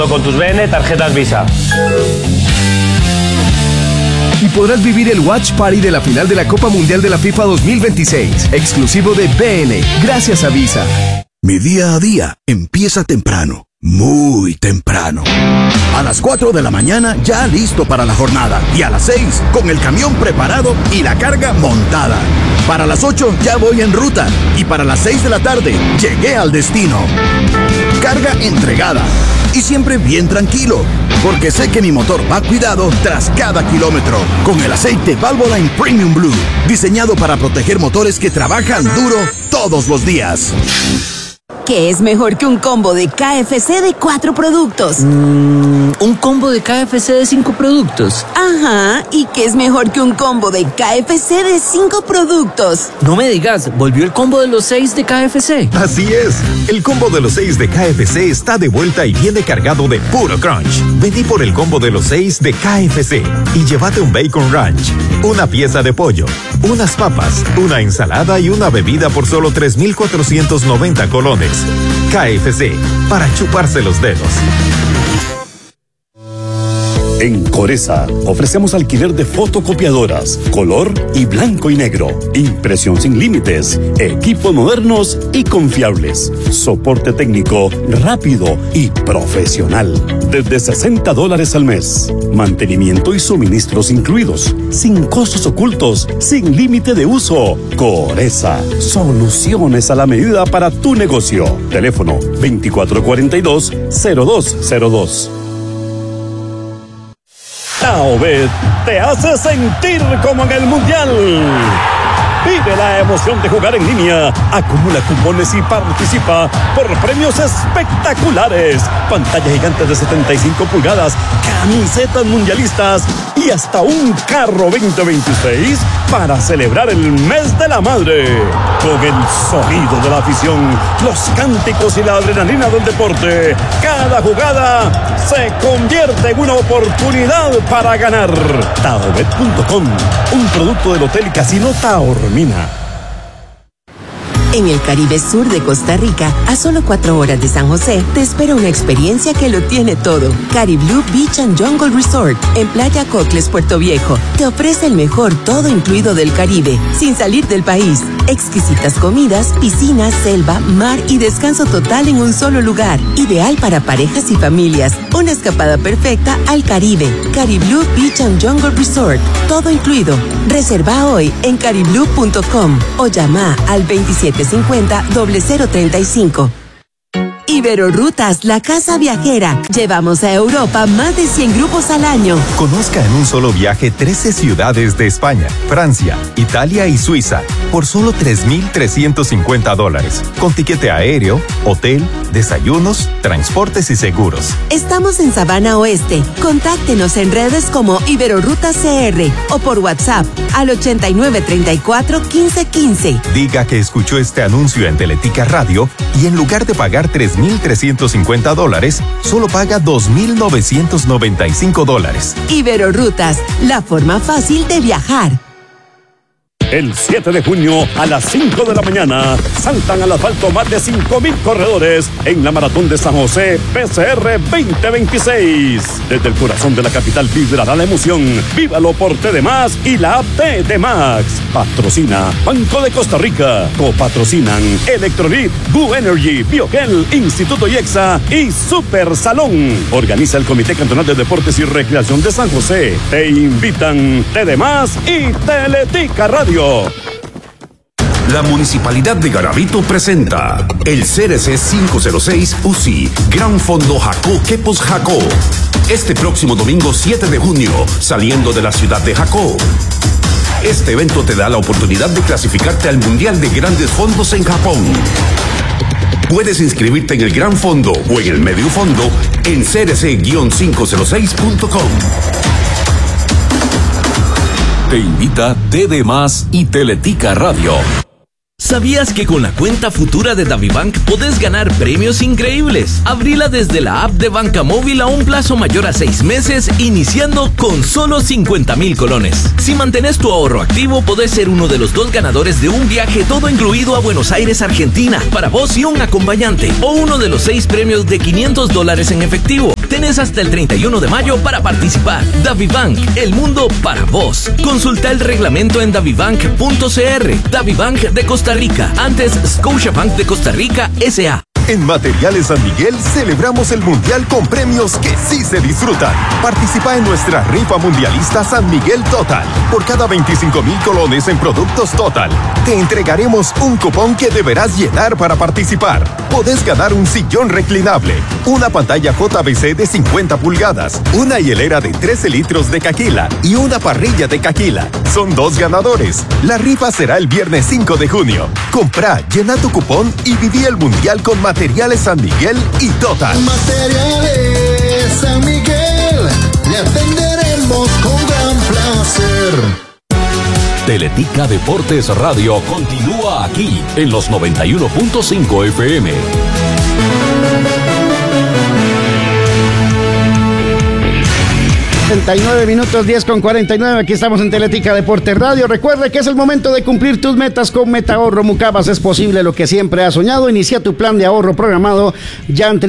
Con tus BN tarjetas Visa. Y podrás vivir el Watch Party de la final de la Copa Mundial de la FIFA 2026, exclusivo de BN, gracias a Visa. Mi día a día empieza temprano, muy temprano. A las 4 de la mañana ya listo para la jornada y a las 6 con el camión preparado y la carga montada. Para las 8 ya voy en ruta y para las 6 de la tarde llegué al destino. Carga entregada y siempre bien tranquilo, porque sé que mi motor va cuidado tras cada kilómetro, con el aceite Valvoline Premium Blue, diseñado para proteger motores que trabajan duro todos los días. ¿Qué es mejor que un combo de KFC de 4 productos? ¿Un combo de KFC de 5 productos? Ajá, ¿y qué es mejor que un combo de KFC de 5 productos? No me digas, ¿volvió el combo de los 6 de KFC? Así es, el combo de los 6 de KFC está de vuelta y viene cargado de puro crunch. Vení por el combo de los 6 de KFC y llévate un bacon ranch, una pieza de pollo, unas papas, una ensalada y una bebida por solo 3,490 colones. KFC, para chuparse los dedos. En Coresa ofrecemos alquiler de fotocopiadoras, color y blanco y negro, impresión sin límites, equipos modernos y confiables, soporte técnico rápido y profesional, desde $60 al mes, mantenimiento y suministros incluidos, sin costos ocultos, sin límite de uso. Coresa, soluciones a la medida para tu negocio. Teléfono 2442-0202. Taobet te hace sentir como en el Mundial. Vive la emoción de jugar en línea. Acumula cupones y participa por premios espectaculares. Pantalla gigante de 75 pulgadas, camisetas mundialistas y hasta un carro 2026 para celebrar el mes de la madre. Con el sonido de la afición, los cánticos y la adrenalina del deporte, cada jugada se convierte en una oportunidad para ganar. Taobet.com, un producto del Hotel y Casino Taormina. En el Caribe Sur de Costa Rica, a solo 4 horas de San José, te espera una experiencia que lo tiene todo. Cariblú Beach and Jungle Resort, en Playa Cocles, Puerto Viejo, te ofrece el mejor todo incluido del Caribe, sin salir del país. Exquisitas comidas, piscinas, selva, mar y descanso total en un solo lugar. Ideal para parejas y familias. Una escapada perfecta al Caribe. Cariblú Beach and Jungle Resort, todo incluido. Reserva hoy en cariblú.com o llama al 2750-0035. Iberorrutas, la casa viajera. Llevamos a Europa más de 100 grupos al año. Conozca en un solo viaje 13 ciudades de España, Francia, Italia y Suiza por solo $3,350, con tiquete aéreo, hotel, desayunos, transportes y seguros. Estamos en Sabana Oeste. Contáctenos en redes como Iberorrutas CR o por WhatsApp al 8934-1515. Diga que escuchó este anuncio en Teletica Radio y en lugar de pagar $3,350, solo paga $2,995. Iberorrutas, la forma fácil de viajar. El 7 de junio a las 5 de la mañana saltan al asfalto más de 5,000 corredores en la Maratón de San José PCR 2026. Desde el corazón de la capital vibrará la emoción. Vívalo por TD Más y la app TD Max. Patrocina Banco de Costa Rica. Copatrocinan Electrolit, Boo Energy, Biogel, Instituto IEXA y Super Salón. Organiza el Comité Cantonal de Deportes y Recreación de San José. Te invitan TD Más y Teletica Radio. La Municipalidad de Garavito presenta el CRC 506 UCI, Gran Fondo Jacó Quepos Jacó. Este próximo domingo 7 de junio, saliendo de la ciudad de Jacó. Este evento te da la oportunidad de clasificarte al Mundial de Grandes Fondos en Japón. Puedes inscribirte en el Gran Fondo o en el Medio Fondo en crc-506.com. Te invita TD Más y Teletica Radio. ¿Sabías que con la cuenta futura de DaviBank podés ganar premios increíbles? Abrila desde la app de Banca Móvil a un plazo mayor a 6 meses, iniciando con solo 50,000 colones. Si mantenés tu ahorro activo, podés ser uno de los 2 ganadores de un viaje todo incluido a Buenos Aires, Argentina, para vos y un acompañante, o uno de los 6 premios de $500 en efectivo. Tenés hasta el 31 de mayo para participar. DaviVank, el mundo para vos. Consulta el reglamento en davivank.cr. DaviVank de Costa Rica, antes Scotiabank de Costa Rica S.A. En Materiales San Miguel celebramos el Mundial con premios que sí se disfrutan. Participa en nuestra rifa mundialista San Miguel Total. Por cada 25,000 colones en productos Total, te entregaremos un cupón que deberás llenar para participar. Podés ganar un sillón reclinable, una pantalla JBC de 50 pulgadas, una hielera de 13 litros de Caquila y una parrilla de Caquila. Son 2 ganadores. La rifa será el viernes 5 de junio. Comprá, llena tu cupón y viví el Mundial con Materiales San Miguel y Total. Materiales San Miguel, le atenderemos con gran placer. Teletica Deportes Radio continúa aquí en los 91.5 FM. 39 minutos, 10:49. Aquí estamos en Teletica Deportes Radio. Recuerde que es el momento de cumplir tus metas con MetaAhorro Mucapas. Es posible lo que siempre has soñado. Inicia tu plan de ahorro programado ya en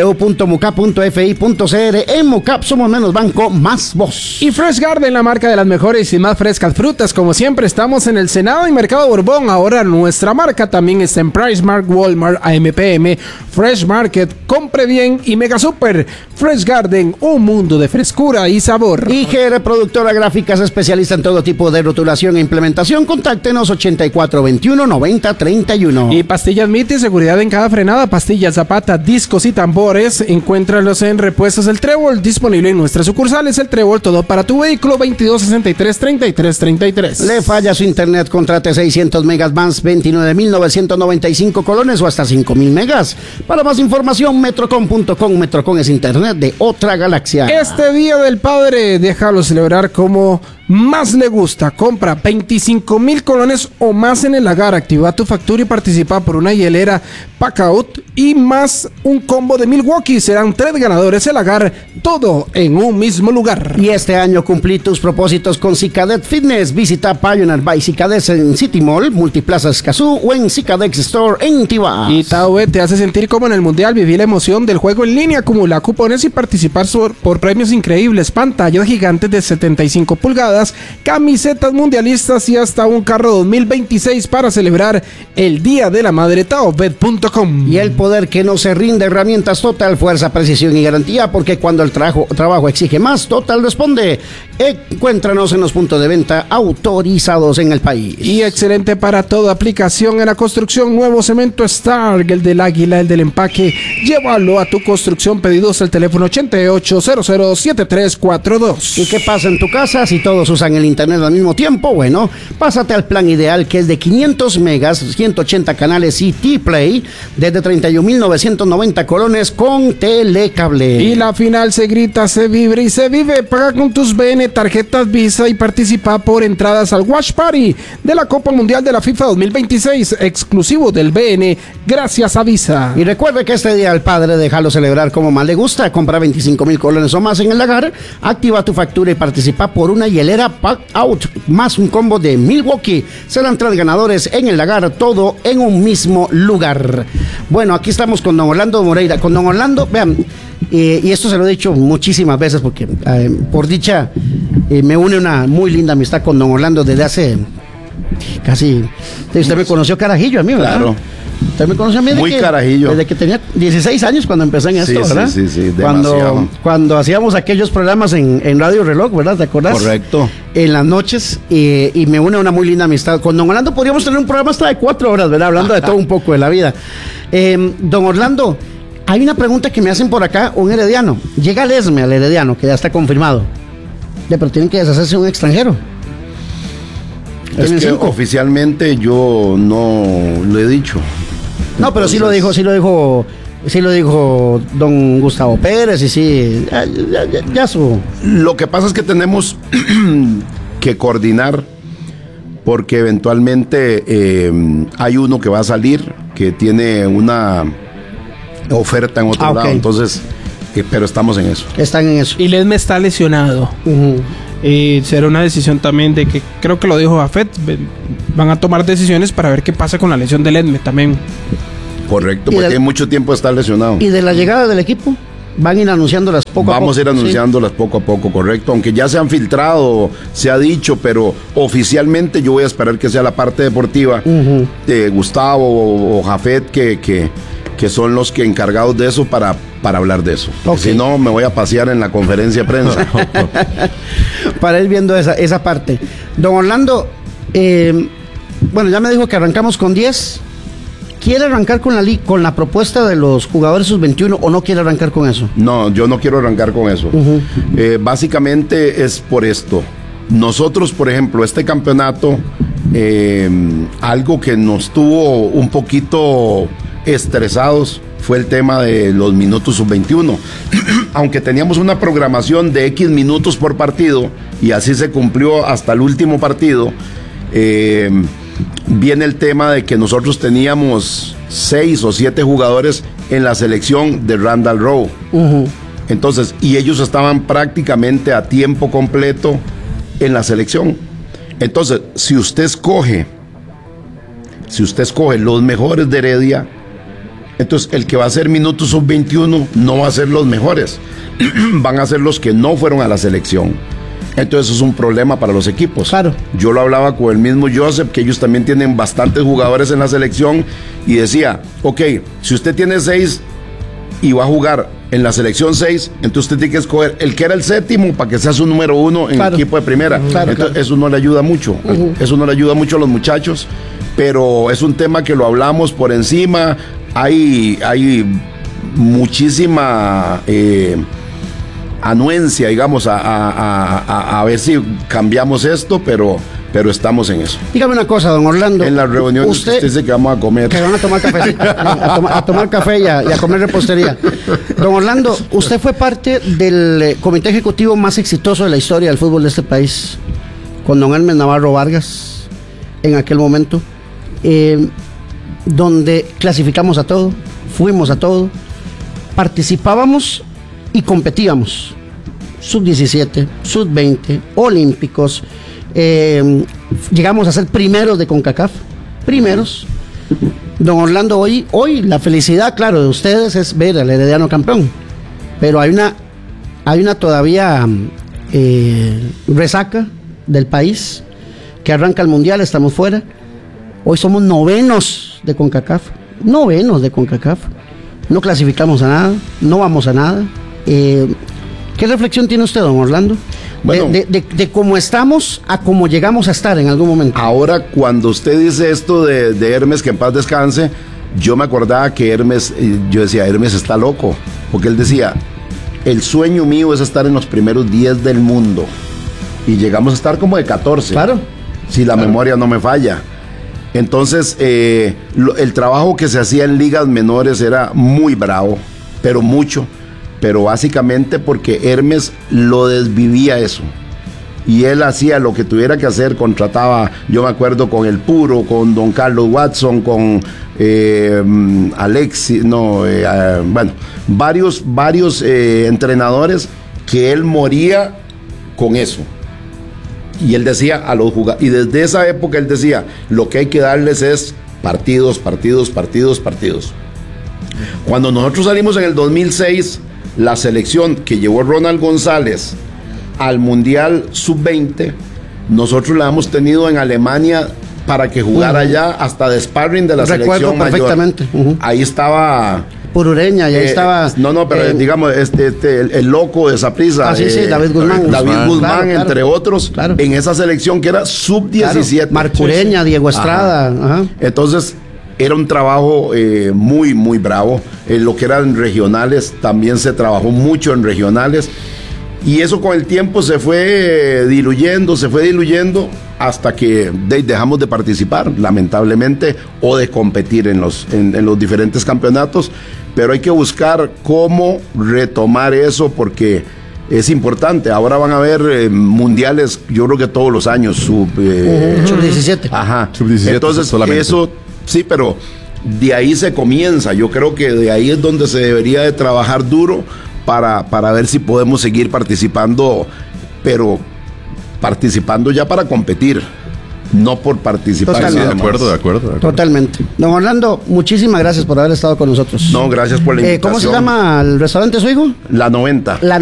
www.mucap.fi.cr. En Mucap somos menos banco, más vos. Y Fresh Garden, la marca de las mejores y más frescas frutas. Como siempre, estamos en el Senado y Mercado Borbón. Ahora nuestra marca también está en PriceMart, Walmart, AMPM, Fresh Market, Compre Bien y Mega Super. Fresh Garden, un mundo de frescura y sabor. IGR Productora Gráficas, especialista en todo tipo de rotulación e implementación. Contáctenos 8421-9031. Y Pastillas Miti, seguridad en cada frenada. Pastillas, zapata, discos y tambores. Encuéntralos en Repuestos El Trébol, disponible en nuestras sucursales. El Trébol, todo para tu vehículo, 2263-3333. Le falla su internet, contrate 600 megas más, 29.995 colones o hasta 5.000 megas. Para más información, metrocom.com. Metrocom es internet de otra galaxia. Este Día del Padre, déjalo celebrar como más le gusta. Compra 25,000 colones o más en el lagar. Activa tu factura y participa por una hielera Packout y más un combo de Milwaukee. Serán 3 ganadores el lagar, todo en un mismo lugar. Y este año cumplí tus propósitos con Cicadet Fitness. Visita Pioneer by Cicadet en City Mall, Multiplaza Escazú o en Cicadex Store en Tibás. Y Taube te hace sentir como en el Mundial. Vivir la emoción del juego en línea, acumular cupones y participar por premios increíbles. Pantallas gigantes de 75 pulgadas, camisetas mundialistas y hasta un carro 2026 para celebrar el Día de la Madre. Taobet.com. Y el poder que no se rinde. Herramientas Total, fuerza, precisión y garantía, porque cuando el trabajo exige más, Total responde. Encuéntranos en los puntos de venta autorizados en el país. Y excelente para toda aplicación en la construcción. Nuevo cemento Stark, el del águila, el del empaque. Llévalo a tu construcción. Pedidos al teléfono 88007342. ¿Y qué pasa en tu casa si todos usan el internet al mismo tiempo? Bueno, pásate al plan ideal, que es de 500 megas, 180 canales y T-Play desde 31.990 colones con Telecable. Y la final se grita, se vibra y se vive. Paga con tus BN tarjetas Visa y participa por entradas al Watch Party de la Copa Mundial de la FIFA 2026, exclusivo del BN, gracias a Visa. Y recuerde que este Día del Padre, déjalo celebrar como más le gusta. Compra 25,000 colones o más en el lagar, activa tu factura y participa por una hielera Pack Out más un combo de Milwaukee. Serán 3 ganadores en el lagar, todo en un mismo lugar. Bueno, aquí estamos con don Orlando Moreira. Con don Orlando, vean, y esto se lo he dicho muchísimas veces porque por dicha me une una muy linda amistad con don Orlando desde hace casi... Usted me conoció carajillo a mí, ¿verdad? Claro. Usted me conoció a mí desde que tenía 16 años cuando empecé en esto, ¿verdad? Sí, cuando hacíamos aquellos programas en Radio Reloj, ¿verdad? ¿Te acordás? Correcto. En las noches, y me une una muy linda amistad. Con don Orlando podríamos tener un programa hasta de 4 horas, ¿verdad? Hablando de todo un poco de la vida. Don Orlando, hay una pregunta que me hacen por acá, un herediano. Llega al ESME, al herediano, que ya está confirmado. Pero tienen que deshacerse de un extranjero. Es que oficialmente yo no lo he dicho. No, pero sí lo dijo don Gustavo Pérez y sí, ya su... Lo que pasa es que tenemos que coordinar porque eventualmente hay uno que va a salir que tiene una oferta en otro lado, entonces, pero estamos en eso. Están en eso. Y Ledme está lesionado. Y será una decisión también de que, creo que lo dijo Afet, van a tomar decisiones para ver qué pasa con la lesión de Ledme también. Correcto, porque hay mucho tiempo de estar lesionado. ¿Y de la llegada del equipo? Van a ir anunciándolas poco a poco. Vamos a ir anunciándolas poco a poco, correcto. Aunque ya se han filtrado, se ha dicho, pero oficialmente yo voy a esperar que sea la parte deportiva de Gustavo o Jafet, que son los que encargados de eso para hablar de eso. Si no, me voy a pasear en la conferencia de prensa. Para ir viendo esa parte. Don Orlando, bueno, ya me dijo que arrancamos con 10. ¿Quiere arrancar con la propuesta de los jugadores sub-21 o no quiere arrancar con eso? No, yo no quiero arrancar con eso. Básicamente es por esto. Nosotros, por ejemplo, este campeonato, algo que nos tuvo un poquito estresados fue el tema de los minutos sub-21. Aunque teníamos una programación de X minutos por partido, y así se cumplió hasta el último partido, viene el tema de que nosotros teníamos 6 o 7 jugadores en la selección de Randall Rowe. Entonces, y ellos estaban prácticamente a tiempo completo en la selección. Entonces, si usted escoge los mejores de Heredia, entonces el que va a hacer minutos sub-21 no va a ser los mejores, van a ser los que no fueron a la selección. Entonces es un problema para los equipos. Claro. Yo lo hablaba con el mismo Joseph, que ellos también tienen bastantes jugadores en la selección, y decía, ok, si usted tiene 6 y va a jugar en la selección 6, entonces usted tiene que escoger el que era el 7º para que sea su número 1 en el equipo de primera. Entonces, eso no le ayuda mucho. Eso no le ayuda mucho a los muchachos, pero es un tema que lo hablamos por encima. Hay muchísima anuencia, digamos, a ver si cambiamos esto, pero estamos en eso. Dígame una cosa, don Orlando. En las reuniones usted dice que vamos a comer. Que van a tomar café, a tomar café y a comer repostería. Don Orlando, usted fue parte del comité ejecutivo más exitoso de la historia del fútbol de este país, con don Hermes Navarro Vargas, en aquel momento, donde clasificamos a todo, fuimos a todo, participábamos y competíamos. Sub-17, sub-20, olímpicos, llegamos a ser primeros de CONCACAF, primeros. Don Orlando, hoy la felicidad, claro, de ustedes es ver al Herediano campeón, pero hay una todavía resaca del país, que arranca el mundial, estamos fuera. Hoy somos novenos de CONCACAF, no clasificamos a nada, no vamos a nada. ¿Qué reflexión tiene usted, don Orlando? Bueno, de cómo estamos a cómo llegamos a estar en algún momento. Ahora, cuando usted dice esto de Hermes, que en paz descanse, yo me acordaba que Hermes, yo decía, Hermes está loco, porque él decía, el sueño mío es estar en los primeros 10 del mundo, y llegamos a estar como de 14. Claro. Si la memoria no me falla. Entonces, el trabajo que se hacía en ligas menores era muy bravo, pero mucho. Pero básicamente porque Hermes lo desvivía eso. Y él hacía lo que tuviera que hacer, contrataba, yo me acuerdo, con El Puro, con don Carlos Watson, con Alexis, bueno, varios entrenadores, que él moría con eso. Y él decía a los jugadores, y desde esa época él decía, lo que hay que darles es partidos. Cuando nosotros salimos en el 2006, la selección que llevó Ronald González al Mundial Sub-20, nosotros la hemos tenido en Alemania para que jugara allá hasta de sparring de la selección mayor. Perfectamente. Ahí estaba Purureña, y ahí estaba... pero digamos, el loco de Saprissa. Sí, David Guzmán. David Guzmán, claro, entre otros, en esa selección que era Sub-17. Claro. Marcureña, Diego Estrada. Ajá. Entonces, era un trabajo muy, muy bravo. Lo que eran regionales, también se trabajó mucho en regionales. Y eso con el tiempo se fue diluyendo, hasta que dejamos de participar, lamentablemente, o de competir en los diferentes campeonatos. Pero hay que buscar cómo retomar eso, porque es importante. Ahora van a haber mundiales, yo creo que todos los años, sub-17. Ajá. Sub-17. Entonces, solamente. Eso, sí, pero de ahí se comienza. Yo creo que de ahí es donde se debería de trabajar duro para ver si podemos seguir participando, pero participando ya para competir. no por participar. Totalmente. nada más. De acuerdo. Totalmente. Don Orlando, muchísimas gracias por haber estado con nosotros. No, gracias por la invitación. ¿Cómo se llama el restaurante su hijo? La 90. La